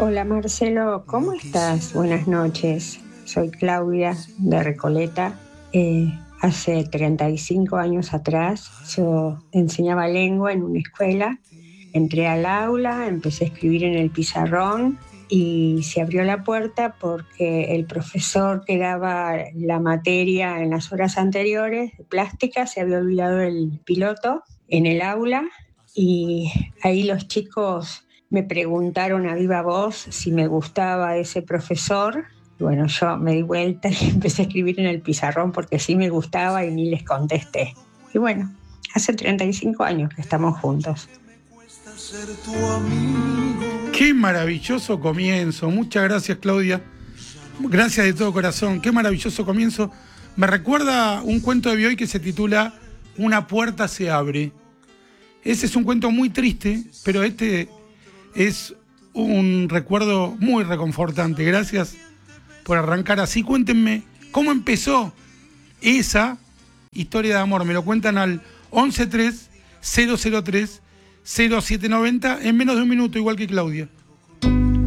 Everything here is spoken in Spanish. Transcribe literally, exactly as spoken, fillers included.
Hola Marcelo, ¿cómo estás? Buenas noches. Soy Claudia de Recoleta. Eh, hace treinta y cinco años atrás yo enseñaba lengua en una escuela. Entré al aula, empecé a escribir en el pizarrón y se abrió la puerta porque el profesor que daba la materia en las horas anteriores de plástica se había olvidado el piloto en el aula y ahí los chicos me preguntaron a viva voz si me gustaba ese profesor. Bueno, yo me di vuelta y empecé a escribir en el pizarrón porque sí me gustaba y ni les contesté. Y bueno, hace treinta y cinco años que estamos juntos. Qué maravilloso comienzo. Muchas gracias, Claudia. Gracias de todo corazón. Qué maravilloso comienzo. Me recuerda un cuento de Bioy que se titula Una puerta se abre. Ese es un cuento muy triste, pero este es un recuerdo muy reconfortante. Gracias por arrancar así. Cuéntenme cómo empezó esa historia de amor. Me lo cuentan al once tres cero cero tres cero siete noventa en menos de un minuto, igual que Claudia.